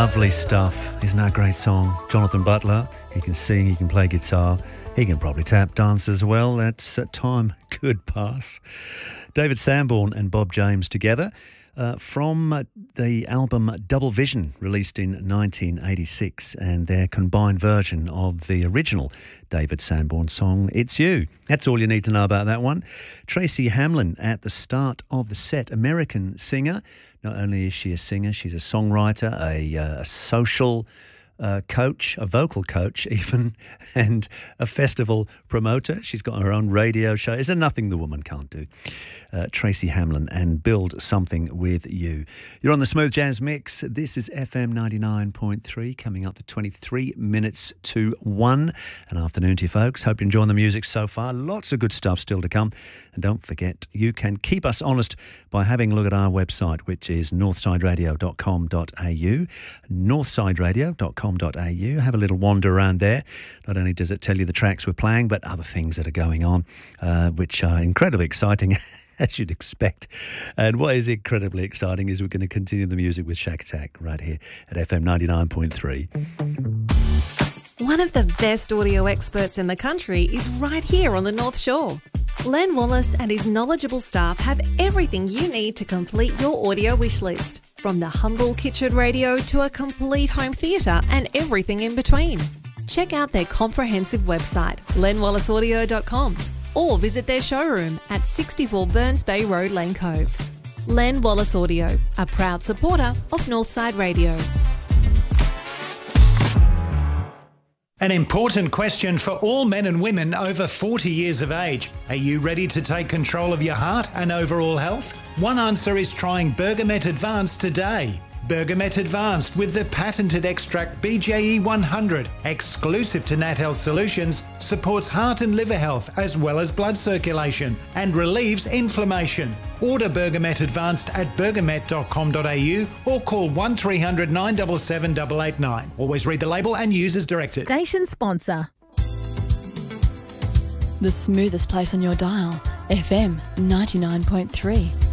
Lovely stuff. Isn't that a great song? Jonathan Butler, he can sing, he can play guitar, he can probably tap dance as well. That's Time Could Pass. David Sanborn and Bob James together from the album Double Vision, released in 1986, and their combined version of the original David Sanborn song, It's You. That's all you need to know about that one. Tracy Hamlin at the start of the set, American singer. Not only is she a singer, she's a songwriter, a social coach, a vocal coach even, and a festival promoter. She's got her own radio show. Is there nothing the woman can't do? Tracy Hamlin and Build Something With You. You're on the Smooth Jazz Mix. This is FM 99.3, coming up to 23 minutes to 1. An afternoon to you folks. Hope you're enjoying the music so far. Lots of good stuff still to come. And don't forget, you can keep us honest by having a look at our website, which is northsideradio.com.au, northsideradio.com.au. Have a little wander around there. Not only does it tell you the tracks we're playing, but other things that are going on, which are incredibly exciting, as you'd expect. And what is incredibly exciting is we're going to continue the music with Shack Attack right here at FM 99.3. One of the best audio experts in the country is right here on the North Shore. Len Wallace and his knowledgeable staff have everything you need to complete your audio wish list, from the humble kitchen radio to a complete home theatre and everything in between. Check out their comprehensive website, lenwallaceaudio.com, or visit their showroom at 64 Burns Bay Road, Lane Cove. Len Wallace Audio, a proud supporter of Northside Radio. An important question for all men and women over 40 years of age. Are you ready to take control of your heart and overall health? One answer is trying Bergamet Advanced today. Bergamet Advanced with the patented extract BJE 100, exclusive to Nat Health Solutions, supports heart and liver health as well as blood circulation and relieves inflammation. Order Bergamet Advanced at bergamet.com.au or call 1300 977 889. Always read the label and use as directed. Station sponsor. The smoothest place on your dial, FM 99.3.